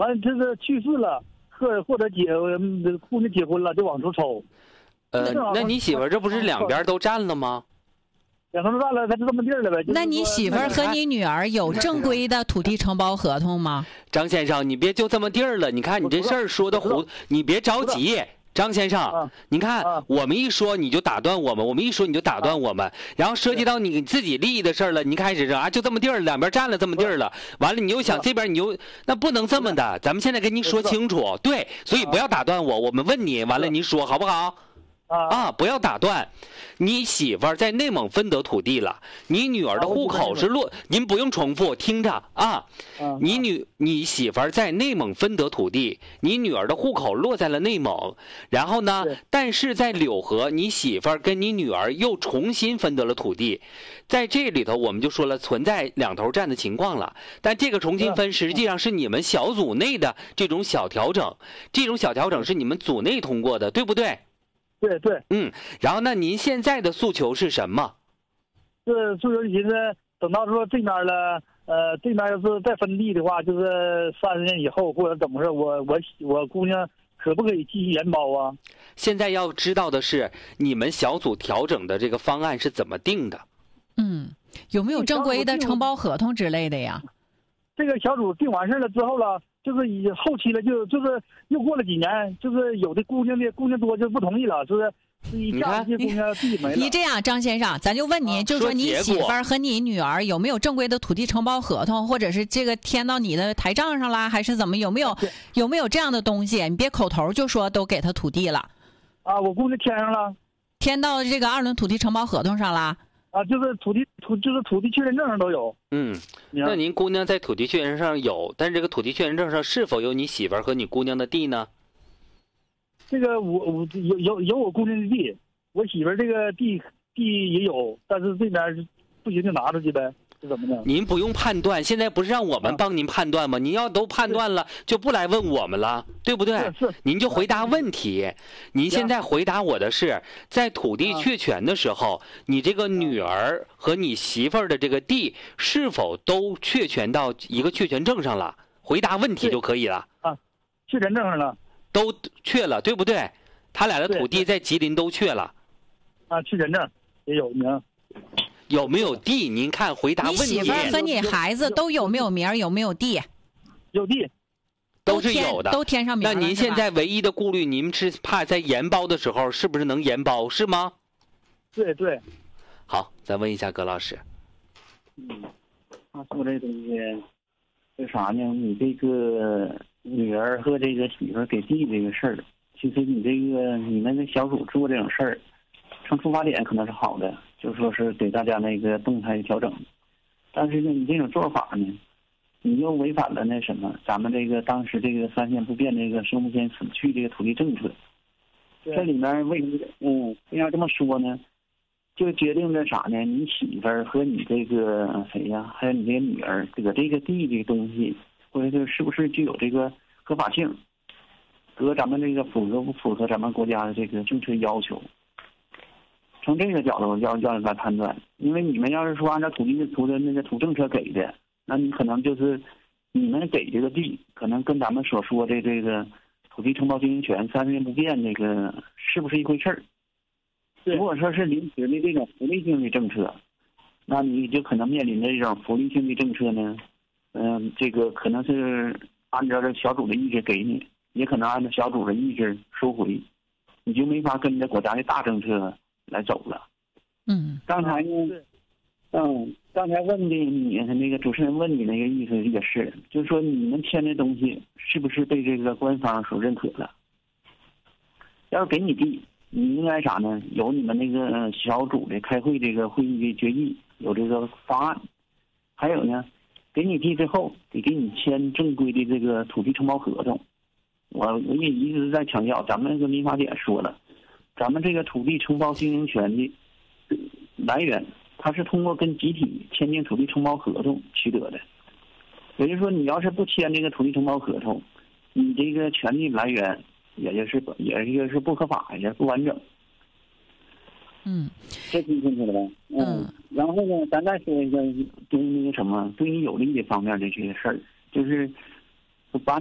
完了这是去世了，或者姑娘结婚了就往出抽。 那你媳妇这不是两边都占了吗？ 两头都占了，他就这么地儿了呗。 那你媳妇和你女儿有正规的土地承包合同吗？ 张先生，你别就这么地儿了。你看你这事儿说的糊，你别着急。张先生，你看我们一说你就打断我们，我们一说你就打断我们，然后涉及到你自己利益的事儿了，你开始是就这么地儿，两边占了这么地儿了，完了你又想这边你又那不能这么的，咱们现在跟您说清楚，对，所以不要打断我，我们问你，完了您说好不好？不要打断。你媳妇儿在内蒙分得土地了，你女儿的户口是落，您不用重复，听着啊。你媳妇儿在内蒙分得土地，你女儿的户口落在了内蒙，然后呢，但是在柳河，你媳妇儿跟你女儿又重新分得了土地，在这里头我们就说了存在两头占的情况了，但这个重新分实际上是你们小组内的这种小调整，这种小调整是你们组内通过的，对不对？ 对， 然后那您现在的诉求是什么？ 是诉求寻思，等到说这边了，这边要是再分地的话，就是30年以后或者怎么着，我姑娘可不可以继续延包啊？ 现在要知道的是，你们小组调整的这个方案是怎么定的？ 有没有正规的承包合同之类的呀？ 这个小组定完事了之后了。就是以后期了，就是又过了几年，就是有的姑娘多就不同意了，就是一下子这姑娘地没了。 你这样，张先生，咱就问你，就说你媳妇儿和你女儿有没有正规的土地承包合同，或者是这个填到你的台账上啦，还是怎么？有没有这样的东西？你别口头就说都给她土地了。 我姑娘填上了， 填到这个2轮土地承包合同上了。 就是土地确认证上都有。 那您姑娘在土地确认上有，但是这个土地确认证上是否有你媳妇儿和你姑娘的地呢？ 这个我有我姑娘的地，我媳妇儿这个地也有，但是这边不行就拿出去呗，是怎么的？ 您不用判断，现在不是让我们帮您判断吗？您要都判断了，就不来问我们了，对不对？您就回答问题。您现在回答我的是，在土地确权的时候，你这个女儿和你媳妇儿的这个地是否都确权到一个确权证上了？回答问题就可以了。 确权证上了， 都确了，对不对？他俩的土地在吉林都确了。 确权证也有名。 有没有地？您看回答问题。 你媳妇儿和你孩子都有没有名？有没有地？ 有地， 都是有的， 都填上名了。 那您现在唯一的顾虑，您是怕在延包的时候是不是能延包，是吗？ 对。 好，再问一下葛老师。 他说这东西，这啥呢？你这个女儿和这个媳妇给地这个事儿，其实你们的小组做这种事儿，从出发点可能是好的。就说是给大家那个动态调整，但是呢，你这种做法呢，你又违反了那什么，咱们这个当时这个3县不变这个生物线死去这个土地政策。这里面为什么这么说呢？就决定着啥呢？你媳妇儿和你这个谁呀，还有你这个女儿，搁这个地这个东西，或者是不是具有这个合法性，和咱们这个符合不符合咱们国家的这个政策要求？从这个角度要来判断，因为你们要是说按照土政策给的，那你可能就是你们给这个地，可能跟咱们所说的这个土地承包经营权30年不变这个是不是一回事儿？如果说是临时的这种福利性的政策，那你就可能面临的这种福利性的政策呢，这个可能是按照这小组的意志给你，也可能按照小组的意志收回，你就没法跟着国家的大政策来走了。刚才呢，刚才问的你那个主持人问你那个意思也是，就是说你们签的东西是不是被这个官方所认可了？要是给你地，你应该啥呢？有你们那个小组的开会这个会议的决议，有这个方案，还有呢，给你地之后得给你签正规的这个土地承包合同。我也一直在强调，咱们那个民法典说了。咱们这个土地承包经营权的来源，它是通过跟集体签订土地承包合同取得的。也就是说，你要是不签这个土地承包合同，你这个权利来源也就是不合法，也不完整。这听清楚了吧？然后呢，咱再说一个对那个什么对你有利的方面的这些事儿，就是把